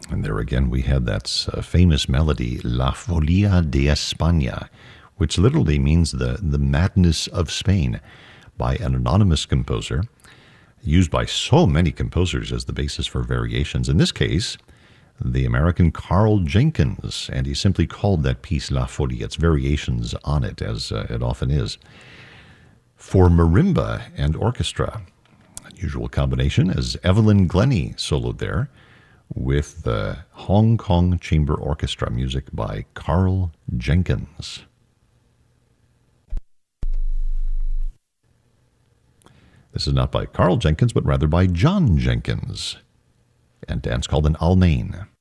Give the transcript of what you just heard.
And there again we had that famous melody, La Folia de España, which literally means the madness of Spain, by an anonymous composer, used by so many composers as the basis for variations. In this case, the American Carl Jenkins, and he simply called that piece La Folia. It's variations on it, as it often is. For marimba and orchestra, unusual combination, as Evelyn Glennie soloed there, with the Hong Kong Chamber Orchestra, music by Carl Jenkins. This is not by Carl Jenkins, but rather by John Jenkins, and dance called an Almain.